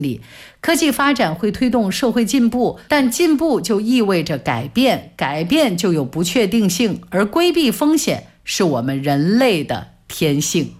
科技发展会推动社会进步，但进步就意味着改变，改变就有不确定性，而规避风险是我们人类的天性。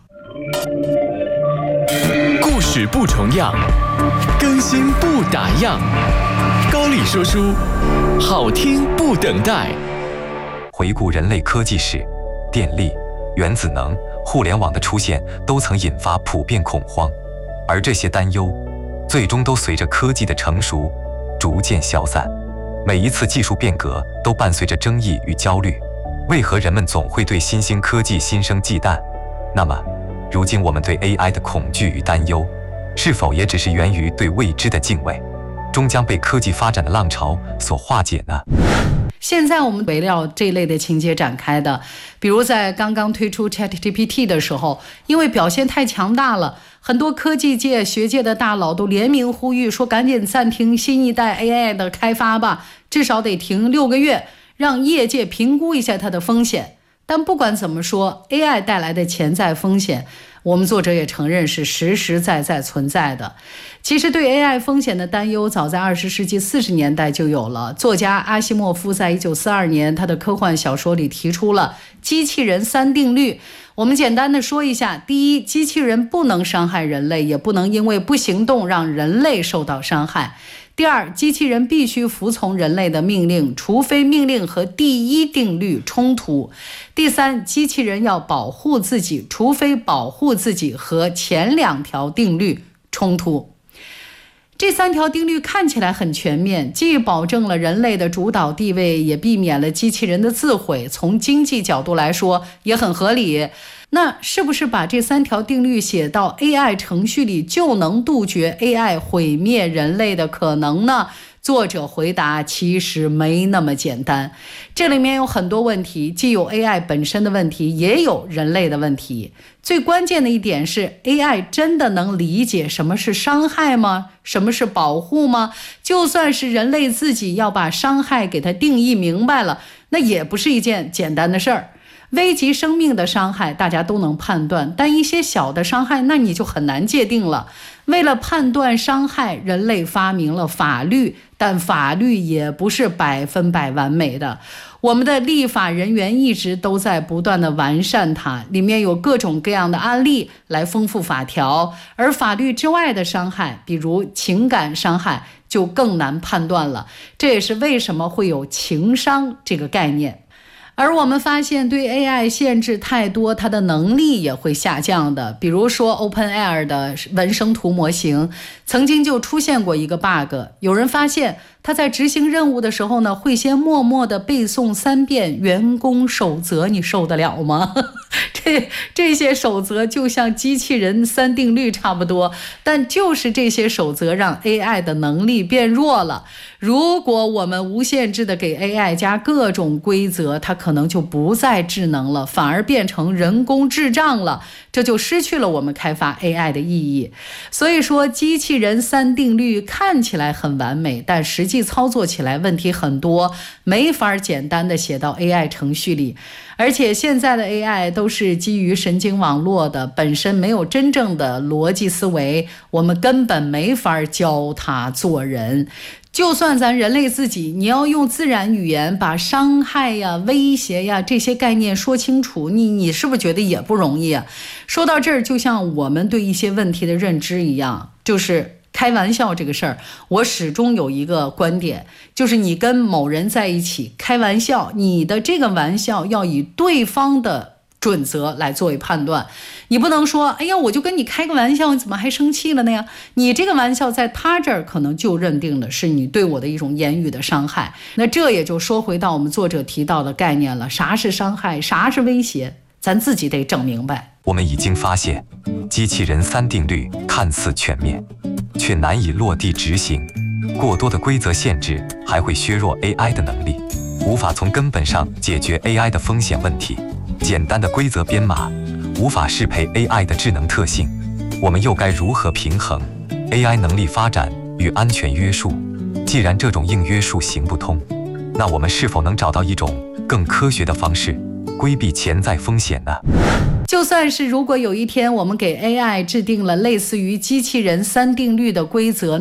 故事不重样，更新不打烊。高丽说书，好听不等待。 回顾人类科技史，电力、原子能、互联网的出现都曾引发普遍恐慌，而这些担忧最终都随着科技的成熟逐渐消散。每一次技术变革都伴随着争议与焦虑，为何人们总会对新兴科技心生忌惮？那么如今我们对 AI 的恐惧与担忧，是否也只是源于对未知的敬畏，终将被科技发展的浪潮所化解呢？ 现在我们围绕这类的情节展开的，比如在刚刚推出 ChatGPT 的时候，因为表现太强大了，很多科技界、学界的大佬都联名呼吁说，赶紧暂停新一代 AI 的开发吧，至少得停6个月，让业界评估一下它的风险。但不管怎么说， AI 带来的潜在风险，我们作者也承认是实实在在存在的。其实对 AI 风险的担忧早在20世纪40年代就有了。作家阿西莫夫在1942年他的科幻小说里提出了机器人3定律。我们简单的说一下：第一，机器人不能伤害人类，也不能因为不行动让人类受到伤害。第二，机器人必须服从人类的命令，除非命令和第一定律冲突。第三，机器人要保护自己，除非保护自己和前2条定律冲突。这3条定律看起来很全面，既保证了人类的主导地位，也避免了机器人的自毁，从经济角度来说也很合理。那是不是把这3条定律写到 AI 程序里就能杜绝 AI 毁灭人类的可能呢？作者回答，其实没那么简单。这里面有很多问题，既有 AI 本身的问题，也有人类的问题。最关键的一点是， AI 真的能理解什么是伤害吗？什么是保护吗？就算是人类自己要把伤害给它定义明白了，那也不是一件简单的事儿。危及生命的伤害大家都能判断，但一些小的伤害那你就很难界定了。为了判断伤害，人类发明了法律，但法律也不是100%完美的。我们的立法人员一直都在不断的完善它，里面有各种各样的案例来丰富法条，而法律之外的伤害，比如情感伤害，就更难判断了。这也是为什么会有情商这个概念。而我们发现对 AI 限制太多，它的能力也会下降的。比如说 OpenAI 的文生图模型曾经就出现过一个 bug， 有人发现它在执行任务的时候呢，会先默默地背诵3遍员工守则，你受得了吗？这些守则就像机器人3定律差不多，但就是这些守则让 AI 的能力变弱了。如果我们无限制的给 AI 加各种规则，它可能就不再智能了，反而变成人工智障了，这就失去了我们开发 AI 的意义。所以说，机器人3定律看起来很完美，但实际操作起来问题很多，没法简单的写到 AI 程序里。而且现在的 AI 都是基于神经网络的，本身没有真正的逻辑思维，我们根本没法教它做人。就算咱人类自己，你要用自然语言把伤害呀、威胁呀这些概念说清楚，你是不是觉得也不容易啊？说到这儿，就像我们对一些问题的认知一样，就是开玩笑这个事儿，我始终有一个观点，就是你跟某人在一起开玩笑，你的这个玩笑要以对方的准则来作为判断。你不能说，哎呀，我就跟你开个玩笑，你怎么还生气了呢呀？你这个玩笑在他这儿可能就认定的是你对我的一种言语的伤害。那这也就说回到我们作者提到的概念了，啥是伤害，啥是威胁，咱自己得整明白。 我们已经发现，机器人3定律看似全面，却难以落地执行。过多的规则限制还会削弱 AI 的能力，无法从根本上解决 AI 的风险问题。简单的规则编码无法适配 AI 的智能特性，我们又该如何平衡 AI 能力发展与安全约束？既然这种硬约束行不通，那我们是否能找到一种更科学的方式规避潜在风险呢？ 就算是如果有一天我们给 AI 制定了类似于机器人3定律的规则，